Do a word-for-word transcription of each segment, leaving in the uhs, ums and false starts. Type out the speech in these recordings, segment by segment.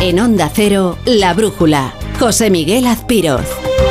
En Onda Cero, La Brújula, José Miguel Azpiroz.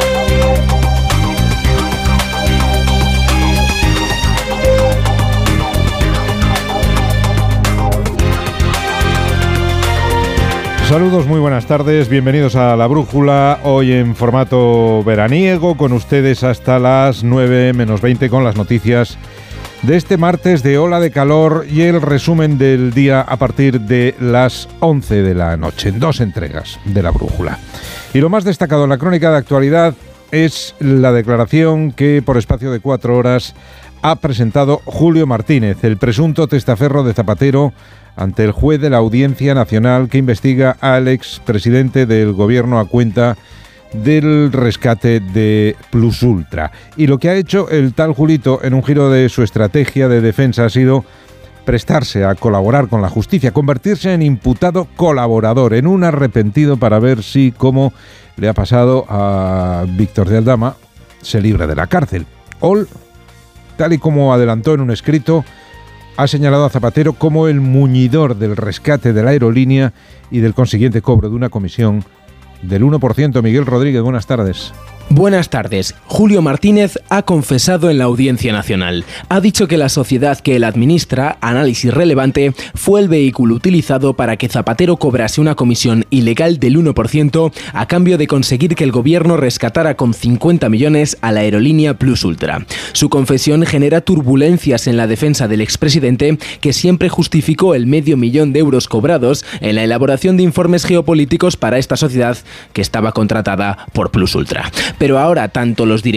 Saludos, muy buenas tardes, bienvenidos a La Brújula, hoy en formato veraniego, con ustedes hasta las nueve menos veinte con las noticias de este martes de ola de calor y el resumen del día a partir de las once de la noche, en dos entregas de La Brújula. Y lo más destacado en la crónica de actualidad es la declaración que por espacio de cuatro horas ha presentado Julio Martínez, el presunto testaferro de Zapatero, ante el juez de la Audiencia Nacional que investiga al expresidente del gobierno a cuenta del rescate de Plus Ultra. Y lo que ha hecho el tal Julito en un giro de su estrategia de defensa ha sido prestarse a colaborar con la justicia, convertirse en imputado colaborador, en un arrepentido para ver si, como le ha pasado a Víctor de Aldama, se libra de la cárcel. Ol, tal y como adelantó en un escrito, ha señalado a Zapatero como el muñidor del rescate de la aerolínea y del consiguiente cobro de una comisión del uno por ciento. Miguel Rodríguez, buenas tardes. Buenas tardes. Julio Martínez ha confesado en la Audiencia Nacional. Ha dicho que la sociedad que él administra, Análisis Relevante, fue el vehículo utilizado para que Zapatero cobrase una comisión ilegal del uno por ciento a cambio de conseguir que el gobierno rescatara con cincuenta millones a la aerolínea Plus Ultra. Su confesión genera turbulencias en la defensa del expresidente, que siempre justificó el medio millón de euros cobrados en la elaboración de informes geopolíticos para esta sociedad que estaba contratada por Plus Ultra. Pero ahora tanto los directivos